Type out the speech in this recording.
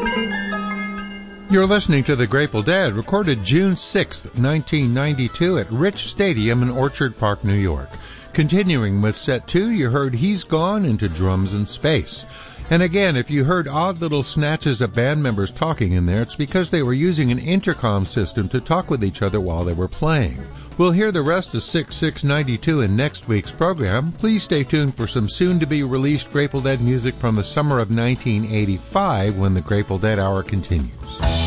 You're listening to The Grateful Dead, recorded June 6, 1992 at Rich Stadium in Orchard Park, New York. Continuing with set 2, you heard He's Gone into Drums in Space. And again, if you heard odd little snatches of band members talking in there, it's because they were using an intercom system to talk with each other while they were playing. We'll hear the rest of 6/6/92 in next week's program. Please stay tuned for some soon-to-be-released Grateful Dead music from the summer of 1985 when the Grateful Dead Hour continues.